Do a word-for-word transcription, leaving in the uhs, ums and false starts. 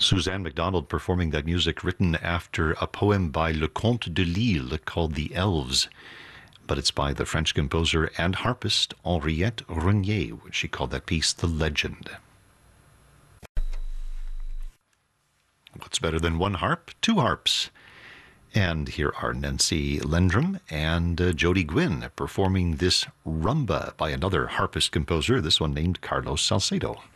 Suzanne MacDonald performing that music written after a poem by Leconte de Lisle called The Elves. But it's by the French composer and harpist Henriette Renier. She called that piece The Legend. What's better than one harp? Two harps. And here are Nancy Lendrum and uh, Jody Gwynn performing this rumba by another harpist composer, this one named Carlos Salcedo.